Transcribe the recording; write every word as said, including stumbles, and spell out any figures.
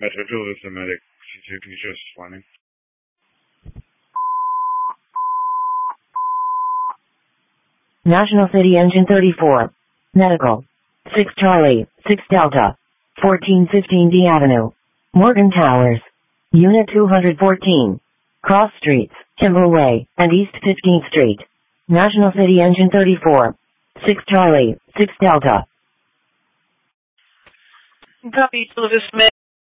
Metro two, this is the medic. C C T just responding. National City Engine thirty-four. Medical. six Charlie, six Delta. fourteen fifteen D Avenue. Morgan Towers. Unit two fourteen. Cross Streets, Kimball Way, and East fifteenth Street. National City Engine thirty-four. six Charlie, six Delta. Copy, Silvis Med.